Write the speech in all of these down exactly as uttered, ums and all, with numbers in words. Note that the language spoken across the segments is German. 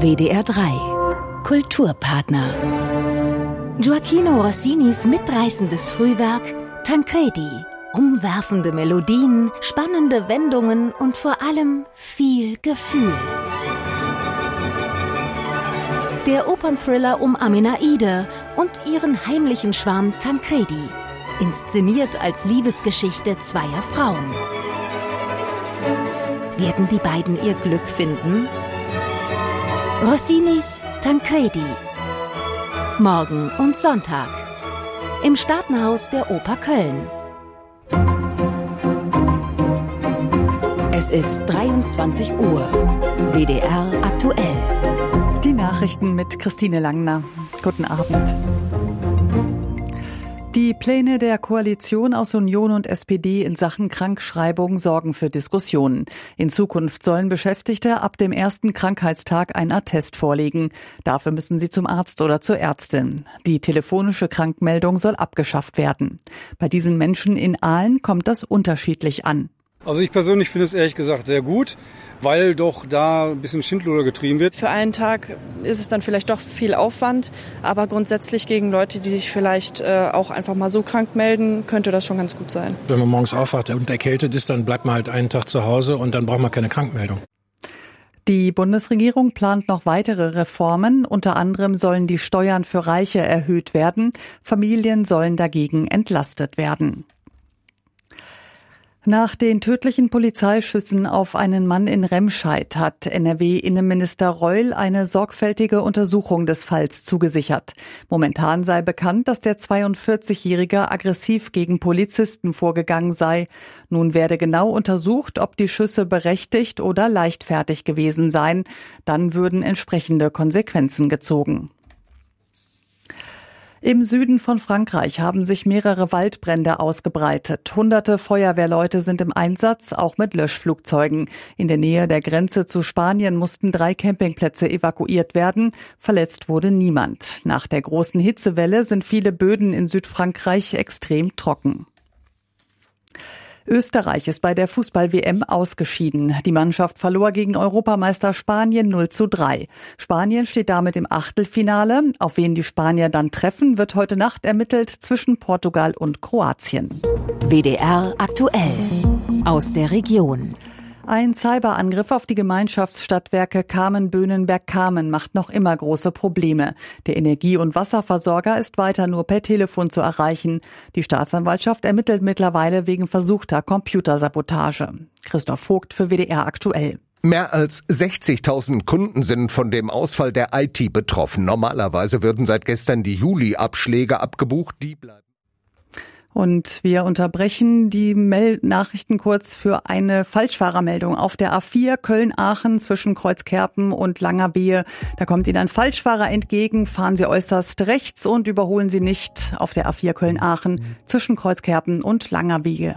W D R drei Kulturpartner. Gioachino Rossinis mitreißendes Frühwerk Tancredi. Umwerfende Melodien, spannende Wendungen und vor allem viel Gefühl. Der Opernthriller um Amenaide und ihren heimlichen Schwarm Tancredi. Inszeniert als Liebesgeschichte zweier Frauen. Werden die beiden ihr Glück finden? Rossinis Tancredi. Morgen und Sonntag. Im Staatenhaus der Oper Köln. Es ist dreiundzwanzig Uhr. W D R aktuell. Die Nachrichten mit Christine Langner. Guten Abend. Die Pläne der Koalition aus Union und S P D in Sachen Krankschreibung sorgen für Diskussionen. In Zukunft sollen Beschäftigte ab dem ersten Krankheitstag ein Attest vorlegen. Dafür müssen sie zum Arzt oder zur Ärztin. Die telefonische Krankmeldung soll abgeschafft werden. Bei diesen Menschen in Aalen kommt das unterschiedlich an. Also ich persönlich finde es ehrlich gesagt sehr gut, weil doch da ein bisschen Schindluder getrieben wird. Für einen Tag ist es dann vielleicht doch viel Aufwand, aber grundsätzlich gegen Leute, die sich vielleicht äh, auch einfach mal so krank melden, könnte das schon ganz gut sein. Wenn man morgens aufwacht und erkältet ist, dann bleibt man halt einen Tag zu Hause und dann braucht man keine Krankmeldung. Die Bundesregierung plant noch weitere Reformen. Unter anderem sollen die Steuern für Reiche erhöht werden. Familien sollen dagegen entlastet werden. Nach den tödlichen Polizeischüssen auf einen Mann in Remscheid hat N R W-Innenminister Reul eine sorgfältige Untersuchung des Falls zugesichert. Momentan sei bekannt, dass der zweiundvierzigjährige aggressiv gegen Polizisten vorgegangen sei. Nun werde genau untersucht, ob die Schüsse berechtigt oder leichtfertig gewesen seien. Dann würden entsprechende Konsequenzen gezogen. Im Süden von Frankreich haben sich mehrere Waldbrände ausgebreitet. Hunderte Feuerwehrleute sind im Einsatz, auch mit Löschflugzeugen. In der Nähe der Grenze zu Spanien mussten drei Campingplätze evakuiert werden. Verletzt wurde niemand. Nach der großen Hitzewelle sind viele Böden in Südfrankreich extrem trocken. Österreich ist bei der Fußball-W M ausgeschieden. Die Mannschaft verlor gegen Europameister Spanien null zu drei. Spanien steht damit im Achtelfinale. Auf wen die Spanier dann treffen, wird heute Nacht ermittelt zwischen Portugal und Kroatien. W D R aktuell. Aus der Region. Ein Cyberangriff auf die Gemeinschaftsstadtwerke Kamen-Böhnenberg-Kamen macht noch immer große Probleme. Der Energie- und Wasserversorger ist weiter nur per Telefon zu erreichen. Die Staatsanwaltschaft ermittelt mittlerweile wegen versuchter Computersabotage. Christoph Vogt für W D R aktuell. Mehr als sechzigtausend Kunden sind von dem Ausfall der I T betroffen. Normalerweise würden seit gestern die Juli-Abschläge abgebucht, die bleiben. Und wir unterbrechen die Mel- Nachrichten kurz für eine Falschfahrermeldung. Auf der A vier Köln-Aachen zwischen Kreuzkerpen und Langerwehe. Da kommt Ihnen ein Falschfahrer entgegen. Fahren Sie äußerst rechts und überholen Sie nicht auf der A vier Köln-Aachen zwischen Kreuzkerpen und Langerwehe.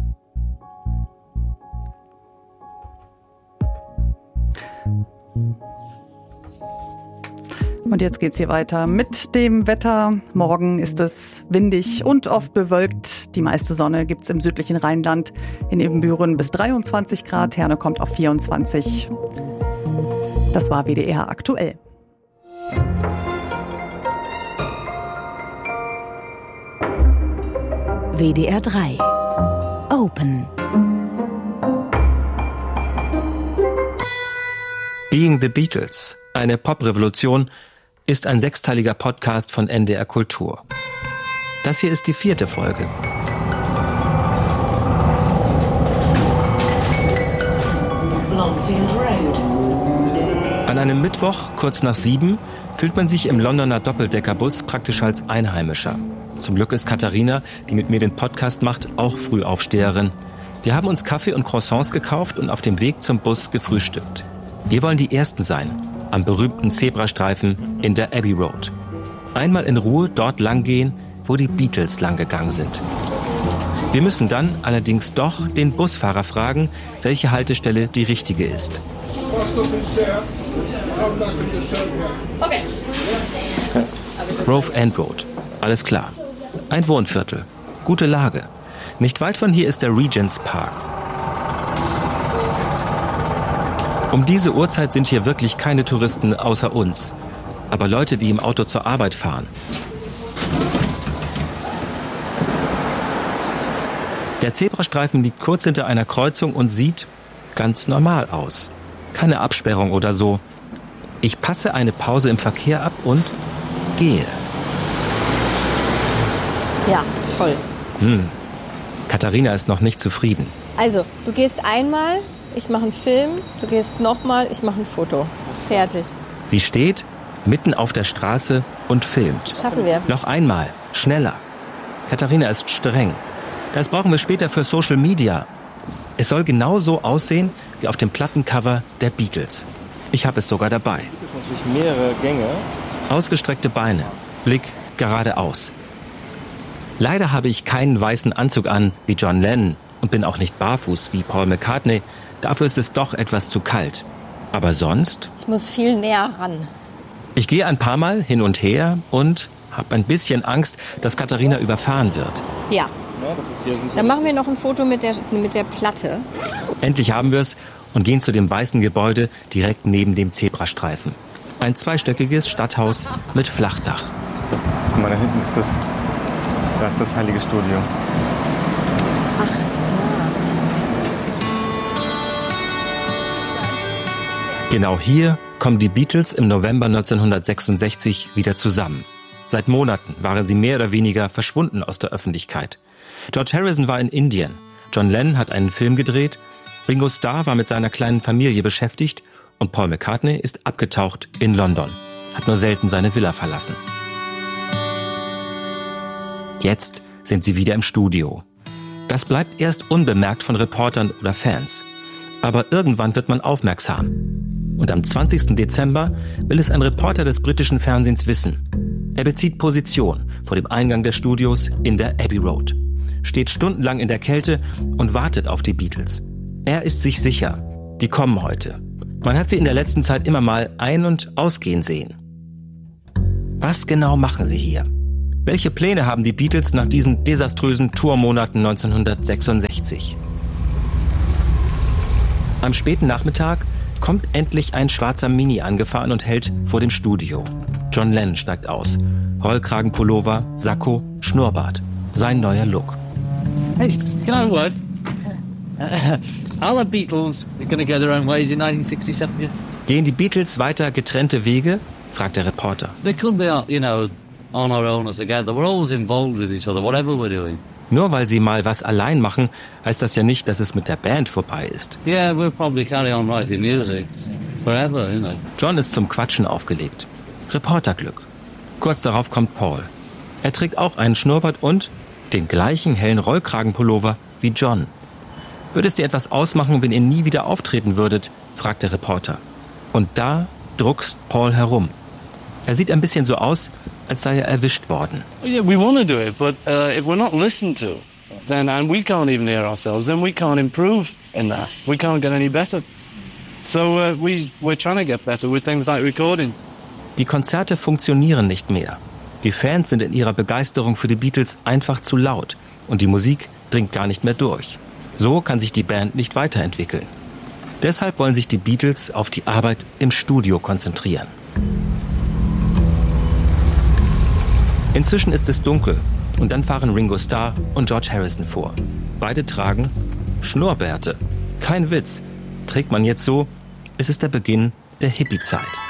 Und jetzt geht's hier weiter mit dem Wetter. Morgen ist es windig und oft bewölkt. Die meiste Sonne gibt's im südlichen Rheinland. In Ibbenbüren bis dreiundzwanzig Grad. Herne kommt auf vierundzwanzig. Das war W D R aktuell. W D R drei Open. Being the Beatles, eine Poprevolution, ist ein sechsteiliger Podcast von N D R Kultur. Das hier ist die vierte Folge. An einem Mittwoch, kurz nach sieben, fühlt man sich im Londoner Doppeldeckerbus praktisch als Einheimischer. Zum Glück ist Katharina, die mit mir den Podcast macht, auch Frühaufsteherin. Wir haben uns Kaffee und Croissants gekauft und auf dem Weg zum Bus gefrühstückt. Wir wollen die Ersten sein, am berühmten Zebrastreifen in der Abbey Road. Einmal in Ruhe dort langgehen, wo die Beatles langgegangen sind. Wir müssen dann allerdings doch den Busfahrer fragen, welche Haltestelle die richtige ist. Okay. Grove End Road, alles klar. Ein Wohnviertel, gute Lage. Nicht weit von hier ist der Regent's Park. Um diese Uhrzeit sind hier wirklich keine Touristen außer uns. Aber Leute, die im Auto zur Arbeit fahren. Der Zebrastreifen liegt kurz hinter einer Kreuzung und sieht ganz normal aus. Keine Absperrung oder so. Ich passe eine Pause im Verkehr ab und gehe. Ja, toll. Hm. Katharina ist noch nicht zufrieden. Also, du gehst einmal, ich mache einen Film, du gehst nochmal, ich mache ein Foto. Fertig. Sie steht mitten auf der Straße und filmt. Schaffen wir. Noch einmal, schneller. Katharina ist streng. Das brauchen wir später für Social Media. Es soll genau so aussehen wie auf dem Plattencover der Beatles. Ich habe es sogar dabei. Es gibt natürlich mehrere Gänge. Ausgestreckte Beine, Blick geradeaus. Leider habe ich keinen weißen Anzug an wie John Lennon und bin auch nicht barfuß wie Paul McCartney. Dafür ist es doch etwas zu kalt. Aber sonst? Ich muss viel näher ran. Ich gehe ein paar Mal hin und her und habe ein bisschen Angst, dass Katharina überfahren wird. Ja. Dann machen wir noch ein Foto mit der, mit der Platte. Endlich haben wir es und gehen zu dem weißen Gebäude direkt neben dem Zebrastreifen. Ein zweistöckiges Stadthaus mit Flachdach. Guck mal, da hinten ist das, das, ist das heilige Studio. Ach, Genau hier kommen die Beatles im November neunzehnhundertsechsundsechzig wieder zusammen. Seit Monaten waren sie mehr oder weniger verschwunden aus der Öffentlichkeit. George Harrison war in Indien, John Lennon hat einen Film gedreht, Ringo Starr war mit seiner kleinen Familie beschäftigt und Paul McCartney ist abgetaucht in London, hat nur selten seine Villa verlassen. Jetzt sind sie wieder im Studio. Das bleibt erst unbemerkt von Reportern oder Fans. Aber irgendwann wird man aufmerksam. Und am zwanzigsten Dezember will es ein Reporter des britischen Fernsehens wissen. Er bezieht Position vor dem Eingang des Studios in der Abbey Road, steht stundenlang in der Kälte und wartet auf die Beatles. Er ist sich sicher, die kommen heute. Man hat sie in der letzten Zeit immer mal ein- und ausgehen sehen. Was genau machen sie hier? Welche Pläne haben die Beatles nach diesen desaströsen Tourmonaten neunzehnhundertsechsundsechzig? Am späten Nachmittag kommt endlich ein schwarzer Mini angefahren und hält vor dem Studio. John Lennon steigt aus. Rollkragenpullover, Sakko, Schnurrbart. Sein neuer Look. Hey, you know what? Uh, all the Beatles are going to go their own ways in nineteen sixty-seven. Yeah? Gehen die Beatles weiter getrennte Wege? Fragt der Reporter. They couldn't be, you know, on our own as together. We're always involved with each other, whatever we're doing. Nur weil sie mal was allein machen, heißt das ja nicht, dass es mit der Band vorbei ist. Yeah, we'll probably carry on writing music forever, you know. John ist zum Quatschen aufgelegt. Reporterglück. Kurz darauf kommt Paul. Er trägt auch einen Schnurrbart und den gleichen hellen Rollkragenpullover wie John. Würde es dir etwas ausmachen, wenn ihr nie wieder auftreten würdet? Fragt der Reporter. Und da druckst Paul herum. Er sieht ein bisschen so aus, als sei er erwischt worden. Yeah, we want to do it, but uh, if we're not listened to, then and we can't even hear ourselves, then we can't improve in that. We can't get any better. So uh, we we're trying to get better with things like recording. Die Konzerte funktionieren nicht mehr. Die Fans sind in ihrer Begeisterung für die Beatles einfach zu laut und die Musik dringt gar nicht mehr durch. So kann sich die Band nicht weiterentwickeln. Deshalb wollen sich die Beatles auf die Arbeit im Studio konzentrieren. Inzwischen ist es dunkel und dann fahren Ringo Starr und George Harrison vor. Beide tragen Schnurrbärte. Kein Witz. Trägt man jetzt so, ist es der Beginn der Hippie-Zeit.